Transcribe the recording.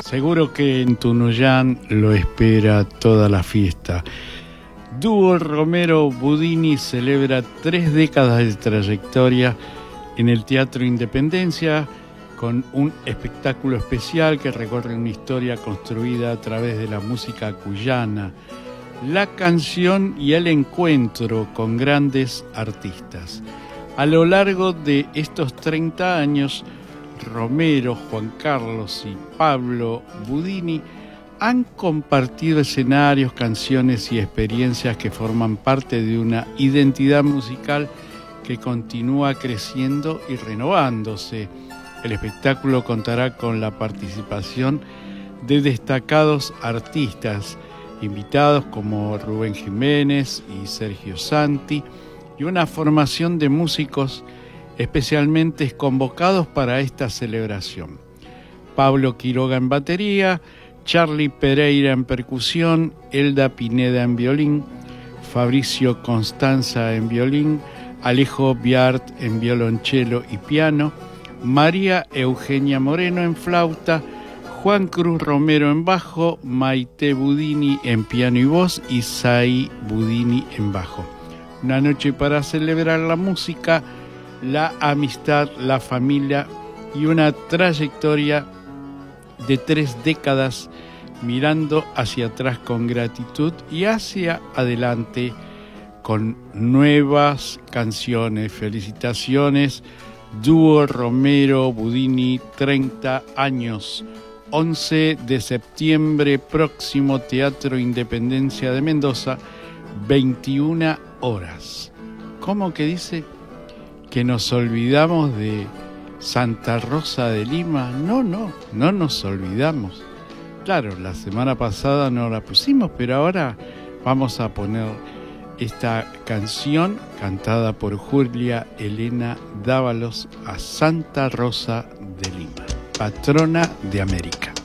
Seguro que en Tunuyán lo espera toda la fiesta. Dúo Romero Budini celebra 3 décadas de trayectoria en el Teatro Independencia con un espectáculo especial que recorre una historia construida a través de la música cuyana, la canción y el encuentro con grandes artistas. A lo largo de estos 30 años, Romero, Juan Carlos y Pablo Budini han compartido escenarios, canciones y experiencias que forman parte de una identidad musical que continúa creciendo y renovándose. El espectáculo contará con la participación de destacados artistas, invitados como Rubén Jiménez y Sergio Santi, y una formación de músicos especialmente convocados para esta celebración. Pablo Quiroga en batería, Charly Pereira en percusión, Elda Pineda en violín, Fabricio Constanza en violín, Alejo Biart en violonchelo y piano, María Eugenia Moreno en flauta, Juan Cruz Romero en bajo, Maite Budini en piano y voz y Sai Budini en bajo. Una noche para celebrar la música, la amistad, la familia y una trayectoria de 3 décadas mirando hacia atrás con gratitud y hacia adelante con nuevas canciones. Felicitaciones, Dúo Romero Budini, 30 años. 11 de septiembre próximo, Teatro Independencia de Mendoza, 21 horas. ¿Cómo que dice que nos olvidamos de Santa Rosa de Lima? No nos olvidamos. Claro, la semana pasada no la pusimos, pero ahora vamos a poner esta canción cantada por Julia Elena Dávalos a Santa Rosa de Lima, patrona de América.